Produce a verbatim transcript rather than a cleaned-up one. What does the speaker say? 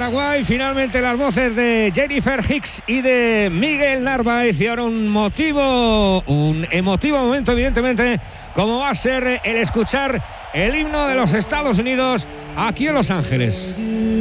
Paraguay. Finalmente las voces de Jennifer Hicks y de Miguel Narváez, y ahora un motivo, un emotivo momento, evidentemente, como va a ser el escuchar el himno de los Estados Unidos aquí en Los Ángeles.